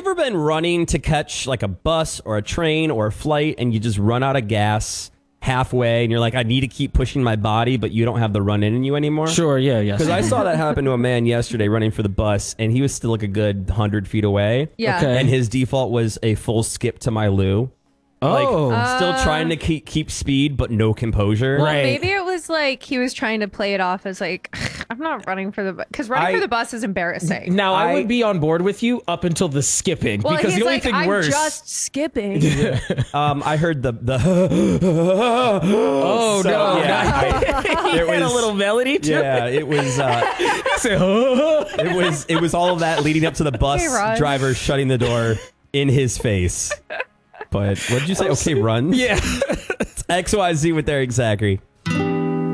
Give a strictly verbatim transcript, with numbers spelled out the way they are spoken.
ever been running to catch like a bus or a train or a flight and you just run out of gas halfway and you're like, I need to keep pushing my body, but you don't have the run in you anymore? Sure, yeah, yes. Because I saw that happen to a man yesterday running for the bus, and he was still like a good hundred feet away. Yeah. Okay. And his default was a full skip to my loo. Oh. Like, Uh, still trying to keep keep speed, but no composure. Well, Right. maybe it was like he was trying to play it off as like, I'm not running for the bus. Because running I- for the bus is embarrassing. Now, I, I- would be on board with you up until the skipping, Well, because he's the only like, thing I'm worse... just skipping. Um, I heard the the. Oh, So, no. yeah, I- It it had a was- little melody to Yeah, it was. Uh, it. it was. It was all of that leading up to the bus Okay, Rod. driver shutting the door in his face. But what did you say? Okay, run. Yeah. X Y Z with Eric Zachary.